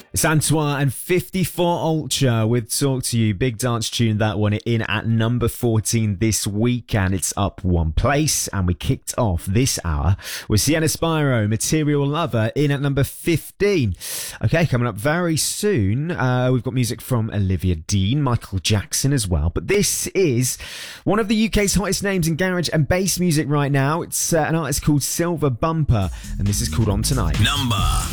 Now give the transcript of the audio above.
It's Antoine and 54 Ultra with Talk to You. Big dance tune, that one, in at number 14 this week, and it's up one place. And we kicked off this hour with Sienna Spyro, Material Lover, in at number 15. Okay, coming up very soon, we've got music from Olivia Dean, Michael Jackson as well. But this is one of the UK's hottest names in garage and bass music right now. It's an artist called Silver Bumper, and this is called On Tonight. Number